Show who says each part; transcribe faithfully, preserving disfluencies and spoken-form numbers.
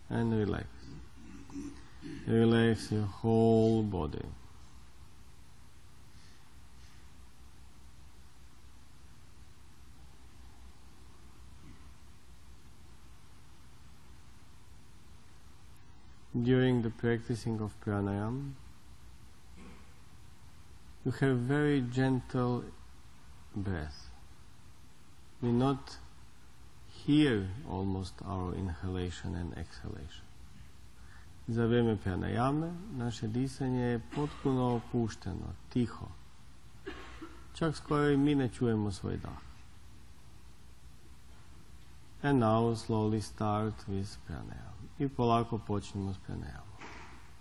Speaker 1: and relax. Relax your whole body. During the practicing of pranayama, you have very gentle breath. We not hear almost our inhalation and exhalation. Za vrijeme pranayame naše disanje je potpuno opušteno, tiho. Čak skoro i mi ne čujemo svoj dah. And now slowly start with pranayama. I polako počnemo s pranayama.